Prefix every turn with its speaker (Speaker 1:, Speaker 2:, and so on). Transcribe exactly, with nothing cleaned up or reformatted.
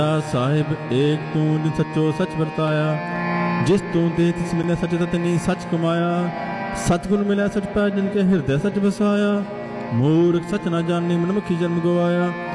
Speaker 1: ਸਾਹਿਬ ਏਕ ਤੂੰ ਜਿਨ ਸੱਚੋ ਸੱਚ ਵਰਤਾਇਆ, ਜਿਸ ਤੂੰ ਦੇ ਤਿਸ ਮਿਲਿਆ ਸੱਚ ਤਤਨੀ ਸੱਚ ਕਮਾਇਆ। ਸਤਿਗੁਰ ਮਿਲਿਆ ਸੱਚ ਪੈ ਜਿਨ ਕੇ ਹਿਰਦੈ ਸੱਚ ਵਸਾਇਆ, ਮੂਰਖ ਸੱਚ ਨਾ ਜਾਣੀ ਮਨਮੁਖੀ ਜਨਮ ਗਵਾਇਆ।